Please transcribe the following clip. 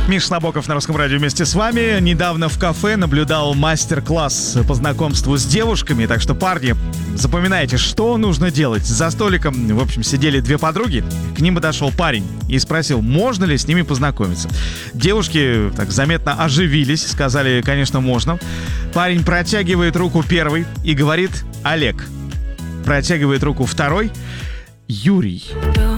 Миша Набоков на Русском радио вместе с вами. Недавно в кафе наблюдал мастер-класс по знакомству с девушками. Так что, парни, запоминайте, что нужно делать. За столиком, в общем, сидели две подруги. К ним подошел парень и спросил, можно ли с ними познакомиться. Девушки так заметно оживились, сказали, конечно, можно. Парень протягивает руку первый и говорит: Олег. Протягивает руку второй: Юрий.